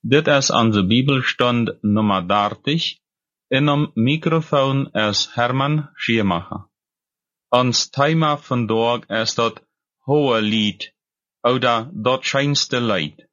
Dit is onze Bibelstund nummer 30. En om microfoon is Herman Schiermacher. Ons thema vandaag is dat hohe lied, oder dat schijnste lied.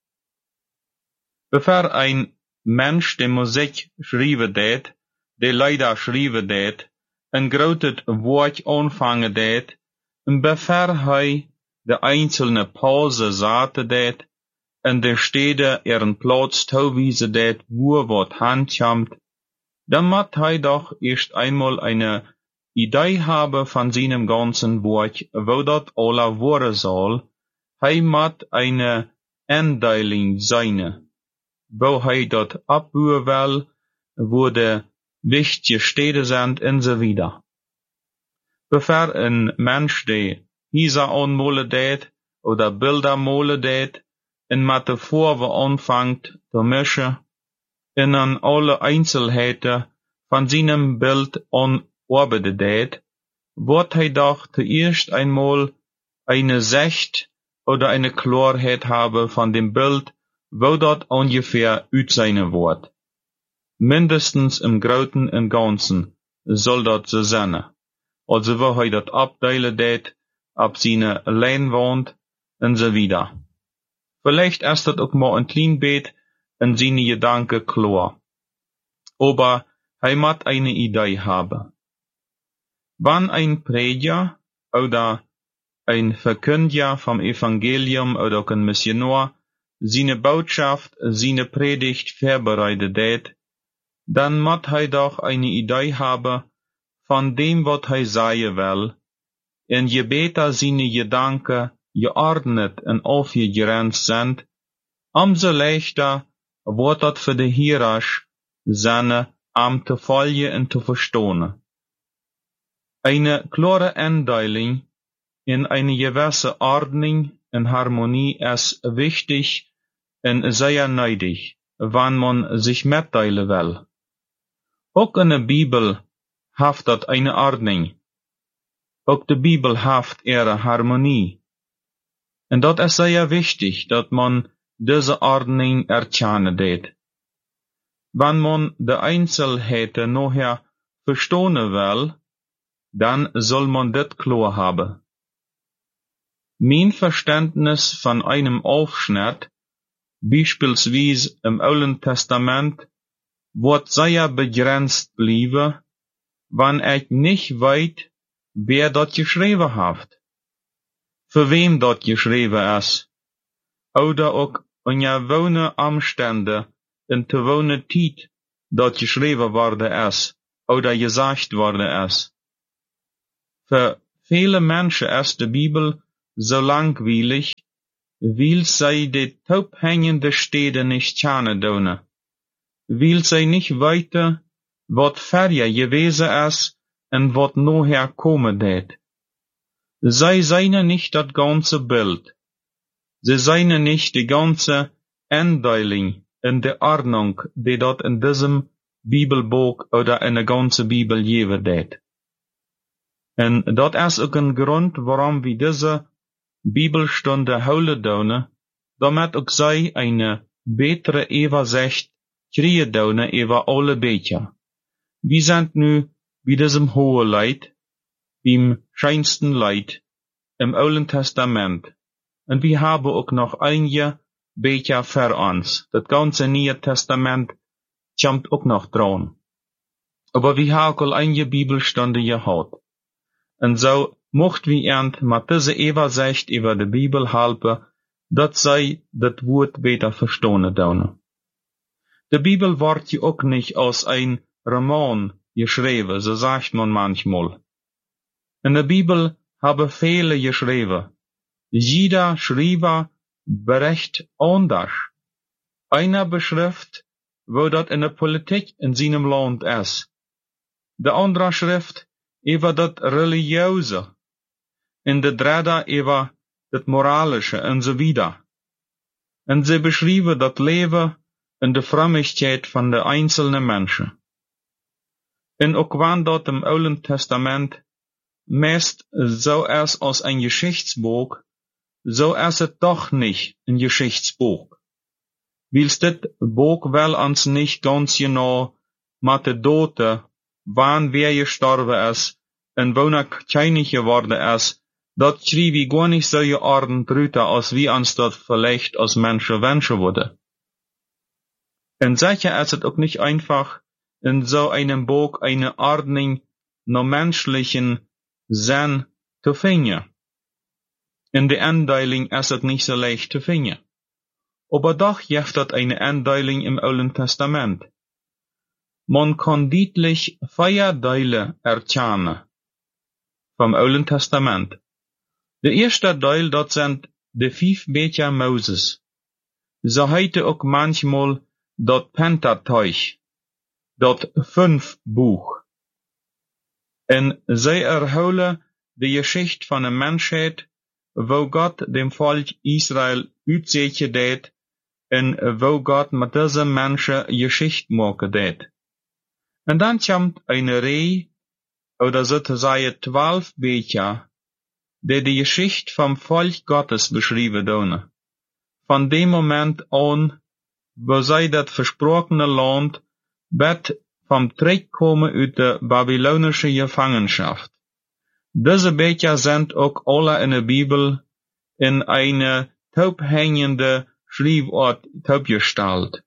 Bevor een mens de muziek schrijven deed, de leider schrijven deed, een groot woord aanvangen deed, en bevor hij de einzelne pauze zaten deed, en de stede een plaats toewijzen deed, wo wat handjamt, dan moet hij doch eerst einmal eine Idee haben von seinem ganzen Wort, wo dat alle worden soll. Hij moet eine Endeiling sein, wo hij dat abbuhen will, wo de wichtige Städte sind, en so weiter. Bevor een mens de Häuser anmalen deed, oder Bilder malen deed, en met de Farbe anfangt te mischen, en an alle Einzelheiten von seinem Bild arbeiten deed, wird hij doch zuerst einmal eine Sicht oder eine Klarheit haben von dem Bild, wo dat ungefähr uitzien wird. Mindestens im Großen und Ganzen soll dat so sein. Also wo hij dat abdeilen deed, ab seine Leinwand und so weiter. Vielleicht ist dat auch mal ein klein Bett in seine Gedanken klar. Aber hij moet eine Idee haben. Wann ein Prediger oder ein Verkündiger vom Evangelium oder auch ein Missionar seine Botschaft, seine Predigt vorbereitet hat, dann muss hij doch eine Idee haben von dem, was hij sagen will, und je beter seine Gedanken geordnet und aufgegrenzt sind, umso leichter wird das für die Hörer seine am zu folgen und zu verstehen. Eine klare Einteilung in eine gewisse Ordnung und Harmonie ist wichtig und sehr nötig, wenn man sich mitteilen will. Auch in der Bibel haft dat eine Ordnung. Auch die Bibel haft ihre Harmonie. Und dat ist sehr wichtig, dass man diese Ordnung erkennen deed. Wenn man die Einzelheiten nachher verstehen will, dann soll man das klar haben. Mein Verständnis von einem Aufschnitt, beispielsweise im Alten Testament, wird sehr begrenzt bleiben, wenn ich nicht weiß, wer dort geschrieben hat, für wem dort geschrieben ist, oder auch in gewone Umstände in gewone Zeit dort geschrieben worden ist, oder gesagt worden ist. Für viele Menschen ist die Bibel so langweilig, weil sie die taubhängende Städte nicht kennen dürfen, weil sie nicht weiter, was vorher gewesen ist und was nachher kommen wird. Sie sehen nicht das ganze Bild. Sie sehen nicht die ganze Einteilung in der Ordnung, die dort in diesem Bibelbuch oder in der ganzen Bibel geben wird. Und das ist auch ein Grund, warum wir diese Bibelstunde holen dürfen, damit auch sie eine bessere Übersicht kriegen dürfen über alle Bücher. Wir sind nu bei diesem hohen Leid, beim scheinsten Leid im Alten Testament. Und wir haben auch noch einige Bücher für uns. Das ganze Neue Testament kommt auch noch dran. Aber wir haben auch einige Bibelstunde gehabt. Und so mocht wir mit dieser Übersicht über die Bibel helfen, dass sie das Wort besser verstehen dürfen. Die Bibel wird ja auch nicht aus ein Roman geschrieben, so sagt man manchmal. In der Bibel haben viele geschrieben. Jeder Schreiber berichtet anders. Einer beschrift, wo das in der Politik in seinem Land ist. Der andere schrift über das Religiöse. Und der dritte über das Moralische und so weiter. Und sie beschreiben das Leben und die Frömmigkeit von den einzelnen Menschen. Und auch wenn dort im Alten Testament meist so ist als ein Geschichtsbuch, so ist es doch nicht ein Geschichtsbuch. Wils dit boek wel ans nicht ganz genau met de dote, wann wer gestorben is, en wona kleinig geworden is, dat schrieb ich gar nicht so geordnet drüter, als wie ans dat vielleicht als Menschen wünschen würde. Und sicher ist es auch nicht einfach, in so einem Buch eine Ordnung nach menschlichen Sinn zu finden. In der Einteilung ist es nicht so leicht zu finden. Aber doch gibt es eine Einteilung im Alten Testament. Man kann deutlich 4 Teile erkennen vom Alten Testament. Der erste Teil, das sind die 5 Bücher Moses. So heute auch manchmal das Pentateuch, das 5 Buch. Und sie erholen die Geschichte von der Menschheit, wo Gott dem Volk Israel uitzeichen deed, und wo Gott mit diesen Menschen Geschichte machen deed. Und dann kommt eine Reihe, oder sozusagen 12 Bücher, die Geschichte vom Volk Gottes beschrieben tun. Von dem Moment an, wo sie das versprochene Land wird vom Zurückkommen aus der babylonischen Gefangenschaft. Diese Bücher sind auch alle in der Bibel in eine taubhängende Schriftart taubgestellt.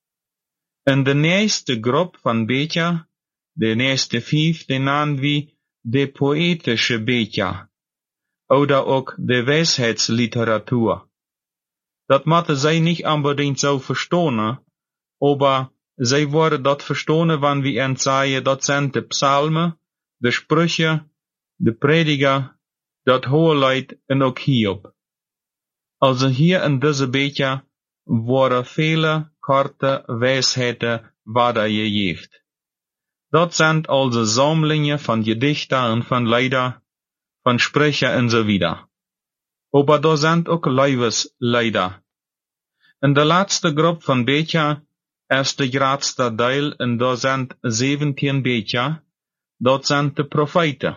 In der nächste Gruppe von Büchern, die nächste 5, die nennen wir die poetische Bücher oder auch die Weisheitsliteratur. Das machte sie nicht unbedingt so verstehen, aber sie worden das verstehen, wenn wir ihnen sagen, das sind die Psalmen, die Sprüche, die Prediger, das Hohelied und auch Hiob. Also hier in diese Bücher waren viele korte Weisheiten weitergegeben. Das sind also Sammlungen von Gedichten und von Lieder, von Sprüchen und so weiter. Aber da sind auch Leibeslieder. In der letzten Gruppe von Büchern ist der größte Teil, und da sind 17 Bücher, das sind die Propheten.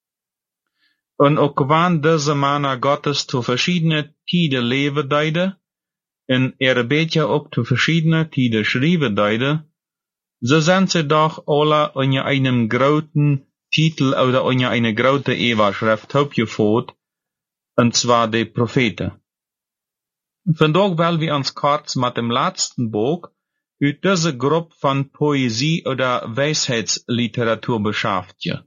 Und auch wenn diese Männer Gottes zu verschiedenen Tiden leben deiden, und ihre Bücher auch zu verschiedenen Tiden schreiben deiden, so sind sie doch alle unter einem großen Titel oder unter einer großen Überschrift aufgeführt, und zwar die Propheten. Vandaag wollen wir uns kurz mit dem letzten Buch uit diese Gruppe von Poesie oder Weisheitsliteratur beschäftigen.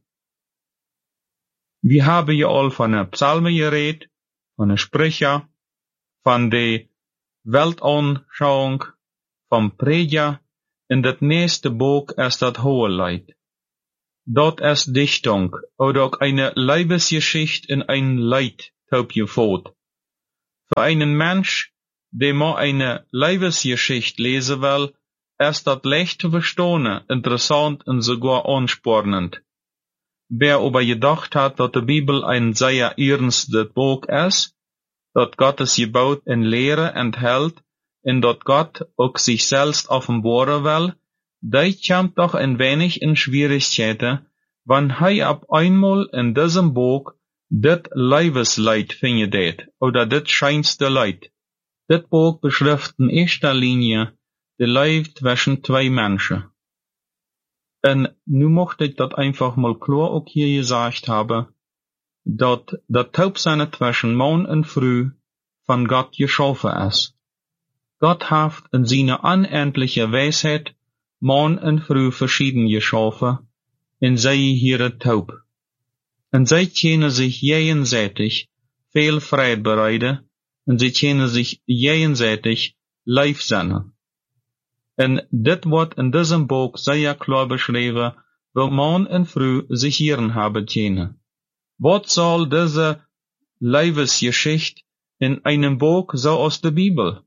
Wir haben ja all von der Psalmen geredet, von der Sprüche, von der Weltanschauung, vom Prediger. In das nächste Buch ist das Hohelied. Dort ist Dichtung oder auch eine Leibesgeschichte in ein Lied aufgeführt. Für einen Mensch, der mal eine Leibesgeschichte lesen will, ist das leicht zu verstehen, interessant und sogar anspornend. Wer aber gedacht hat, dass die Bibel ein sehr ernstes Buch ist, dass Gottes Gebot in Lehre enthält, und dass Gott auch sich selbst offenbaren will, der kommt doch ein wenig in Schwierigkeiten, wenn er ab einmal in diesem Buch das Leibesleid findet, oder das scheinste Leid. Das Buch beschreibt in erster Linie die Leid zwischen 2 Menschen. Und nun möchte ich das einfach mal klar auch hier gesagt haben, dass das Taubsein zwischen Mann und Frau von Gott geschaffen ist. Gott hat in seiner unendlichen Weisheit Mann und Frau verschieden geschaffen, und sie hier taub. Und sie können sich gegenseitig viel Freude bereiten, und sie können sich gegenseitig lief sein. Und das wird in diesem Buch sehr klar beschrieben, wo Mann und Frau sich hier haben können. Was soll diese Leibesgeschichte in einem Buch so aus der Bibel?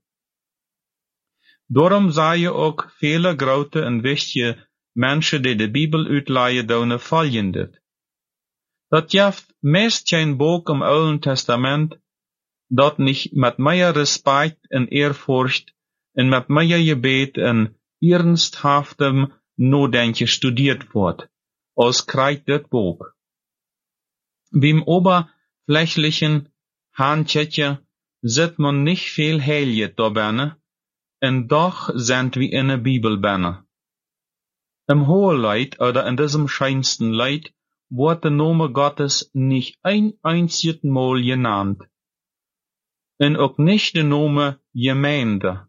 Darum sagen auch viele große und wichtige Menschen, die die Bibel uitleihen, doen folgendes. Dat gibt meist kein Buch im Alten Testament, dat nicht mit mehr Respekt und Ehrfurcht und mit mehr Gebet und ernsthaftem Nachdenken studiert wird, als kriegt das Buch. Beim oberflächlichen Handchecken sieht man nicht viel Heiligkeit dabei, en doch sind wir in der Bibel binnen. Im Hoheleid oder in diesem scheinsten Leid wird der Name Gottes nicht ein einziges Mal genannt. En auch nicht der Name Gemeinde.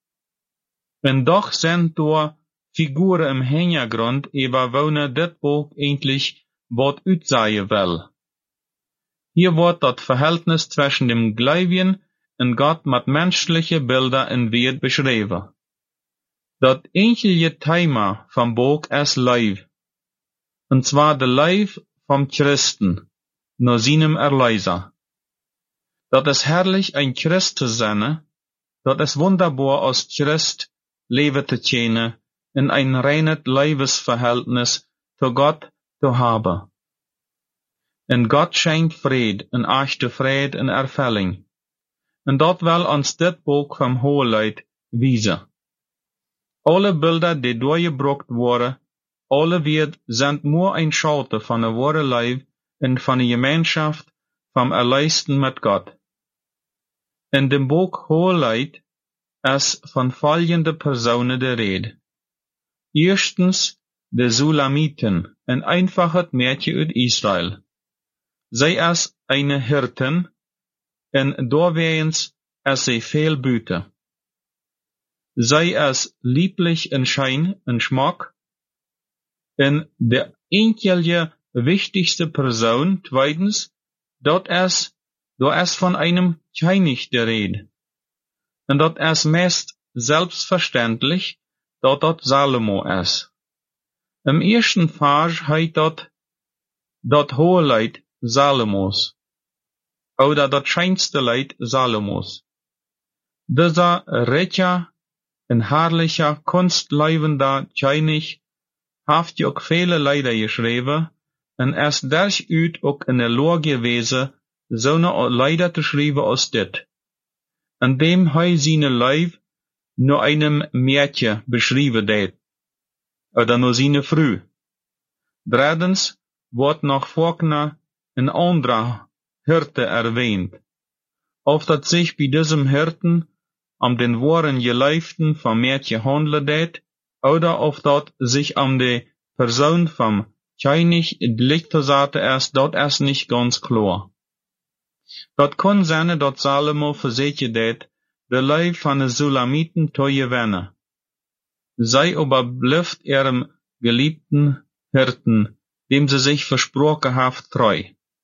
En doch sind da Figuren im Hintergrund, über wonen dit Buch endlich wat uitsagen will. Hier wird das Verhältnis zwischen dem Gläubigen und Gott mit menschlichen Bildern in Wert beschrieben. Das einzige Thema vom Buch ist Leib. Und zwar der Leib vom Christen, nach seinem Erlöser. Das ist herrlich, ein Christ zu sein. Das ist wunderbar, als Christ Leben zu tjänen, in ein reines Leibesverhältnis zu Gott zu haben. Und Gott schenkt Fried, en echte Fried en Erfüllung. Und dat will uns dit Buch vom Hoheleid wiesen. Alle Bilder, die durchgebracht worden, alle wird sind nur ein Schalte von der wahre Leib und von der Gemeinschaft vom Erlösten mit Gott. In dem Buch Hoheleid ist von folgenden Personen die Rede. Erstens, de Sulamiten, ein einfaches Mädchen aus Israel. Zij is eine Hirtin, en doorwegens is zij veel buiten. Zij is lieblich in Schein en Schmack, en de enkelige wichtigste Person, zweitens, dat is von einem König die Rede. En dat is meest selbstverständlich, dat Salomo is. Im ersten Vers heet dat Hoheleid Salomos, oder das scheinste Leid Salomos. Dieser reicher und herrlicher, kunstleibender König hat auch viele Leider geschrieben, und ist durchaus auch in der Lage gewesen, so eine Leider zu schreiben als dit, indem seine Leib nur einem Mädchen beschrieben hat, oder nur seine Frau. Drittens wird noch vorne ein anderer Hirte erwähnt, auf dat sich bei diesem Hirten den wahren Geliebten vom Mädchen handelt, oder auf dat sich die Person vom König liegt ist, dat ist nicht ganz klar. Dat kann sein, dat Salomo versichert hat, der Leib von den Sulamiten zu gewinnen. Sei aber blieft ihrem geliebten Hirten, dem sie sich versprochen hat, treu.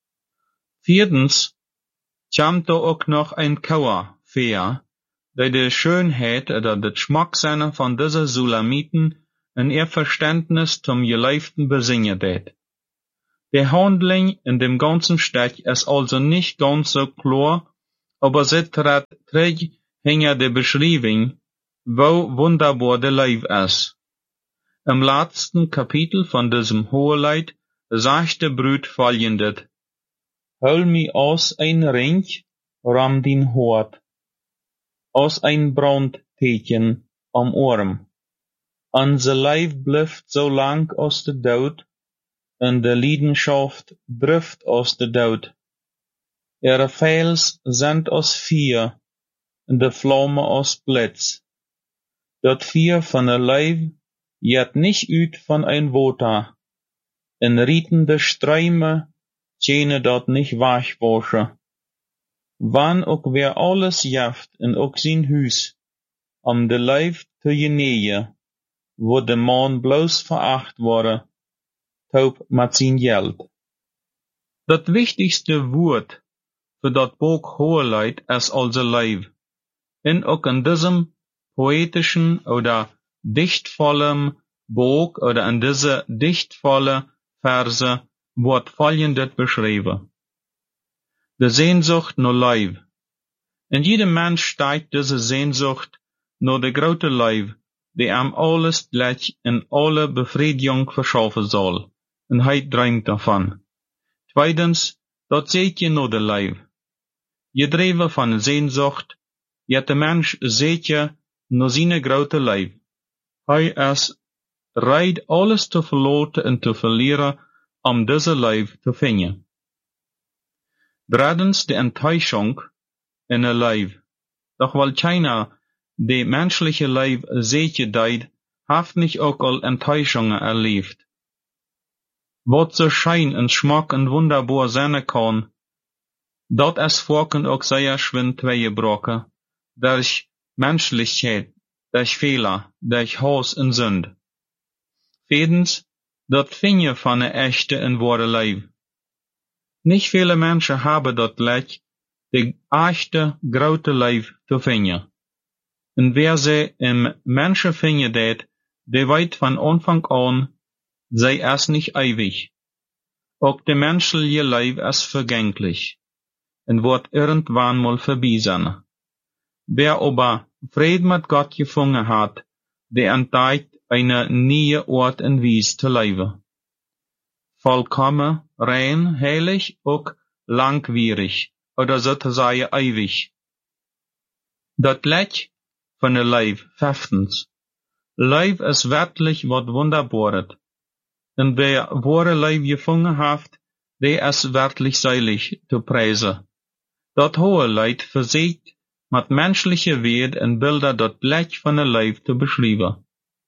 Viertens, kommt da auch noch ein Kauer vor, der die Schönheit oder den Geschmack seiner von dieser Sulamiten in ihr Verständnis zum Geliebten besingen hat. Die Handlung in dem ganzen Stück ist also nicht ganz so klar, aber sie trägt hinter der Beschreibung, wo wunderbar der Leib ist. Im letzten Kapitel von diesem Hoheleid sagt der Brut folgendes: Hol mi aus ein Ring, ram din Hort, aus ein Brandteken am Arm. An se Leib blieft so lang aus de Dood, en de Leidenschaft drift aus de Dood. Ihre Pfeils sind aus Feuer, en de Flamme aus Blitz. Dat Feuer von der Leib jet nicht uit von ein Water, en rietende Ströme tjene dat nicht wegwaschen. Wann auch wer alles jaft en ook zijn huis, de Leib te genegen, wo de man bloos veracht worden, taub met zijn geld. Dat wichtigste Wort für dat Buch Hoheleid ist also Leib. En ook in diesem poetischen oder dichtvollen Buch oder in diese dichtvolle Verse wird folgendes beschrieben. Die Sehnsucht nach Leib. In jedem Mensch steigt diese Sehnsucht nach der große Leib, die ihm alles gleich in alle Befriedigung verschaffen soll. Und er träumt davon. Zweitens, dort seht ihr nach der Leib. Gedreven von Sehnsucht, jet der Mensch seht ihr nach seine große Leib. Er ist bereit, alles zu verloten und zu verlieren, diese Leib zu finden. Drittens, die Enttäuschung in der Leib. Doch weil keiner de menschliche Leib zeetje deed, haft nicht ook al Enttäuschungen erlebt. Wat so schein en schmack en wunderbar sein kann, dat es vorken ook sehr schwind tweegebroken, durch Menschlichkeit, durch Fehler, durch Hass en Sünd. Viertens, dat vind je van een echte en wahre Leib. Nicht viele Menschen haben dat Lech, de echte, grote Leib te vinden. En wer ze im Menschen vinden deed, de weet van Anfang an, sei es nicht ewig. Auch de menschliche Leib ist vergänglich, en wird irgendwann mal vorbei sein. Wer aber Frieden mit Gott gefunden hat, der entdeckt eine neue Ort und Weise zu leben. Vollkommen, rein, heilig, auch langwierig, oder sozusagen ewig. Das Lech von der Leib, fünftens. Leib ist wirklich wat Wunderbares. Und wer wahre Leib gefunden hat, der ist wirklich seilig zu preisen. Dat hohe Leid versieht mit menschliche Wert und Bilder dat Lech von der Leib zu beschreiben.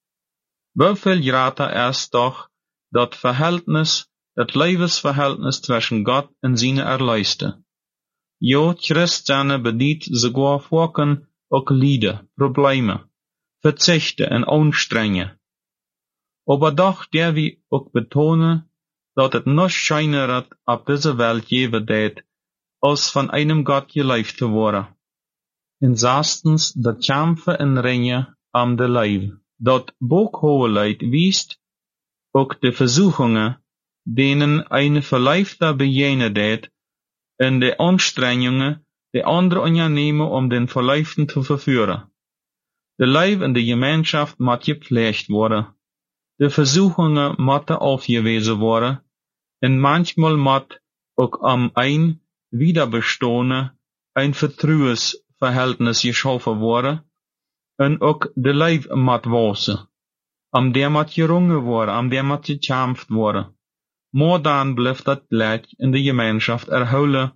Wieviel grater ist doch dat Verhältnis, dat Lebensverhältnis zwischen Gott und seine Erlöste. Jo, Christen bedient sogar Volken auch Lieder, Probleme, Verzichte und Anstrengen. Aber doch der wir auch betonen, dat het noch scheineret auf dieser Welt geben deed, als von einem Gott gelebt zu worden. En zestens, dat Kämpfe en Ringen am de Leib. Dat Boekhoeheid wiest ook de Versuchungen, denen eine Verleifter begegnen deed, en de Anstrengungen, die andere ondernemen den Verleiften zu verführen. De Leib in de Gemeinschaft moet gepflegt worden. De Versuchungen moeten aufgewiesen worden, en manchmal moet ook am ein Wiederbestone ein Vertrauensverhältnis geschaffen worden, en ook de Leib moet wassen, am der moet gerungen worden, am der moet gekämpft worden. Maar dan blijft dat Lech in de Gemeinschaft erholen,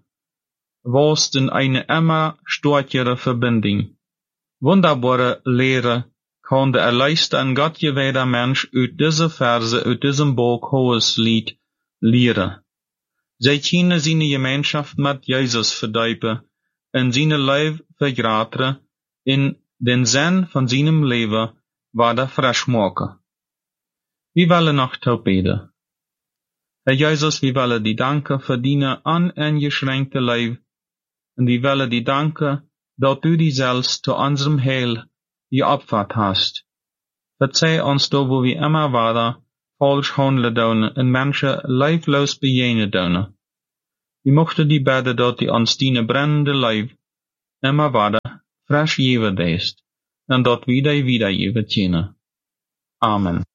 was in eine immer stärkere Verbindung. Wunderbare Lehre kann der erleichter en Gott geweihter Mensch uit diese Verse, uit diesem Buch Hoheslied lehren. Zij kunnen seine Gemeinschaft mit Jesus verdiepen en seine Leib vergrößern, in den Sinn von seinem Leben wieder frisch machen. Wir wollen noch beten. Herr Jesus, wir wollen die Danke für deine uneingeschränkte Leib, und wir wollen die Danke, dass du dich selbst zu unserem Heil geopfert hast. Verzeih uns da, wo wir immer wieder falsch handeln doen en Menschen leiblos begegnen doen. Wir möchten die beten, dass die uns deine brennende Leib immer wieder frisch geben deest, und dass wir dich wiedergeben können. Amen.